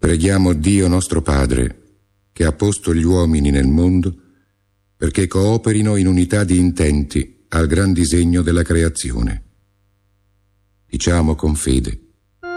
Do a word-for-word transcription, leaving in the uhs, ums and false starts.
Preghiamo Dio nostro Padre, che ha posto gli uomini nel mondo, perché cooperino in unità di intenti al gran disegno della creazione. Diciamo con fede: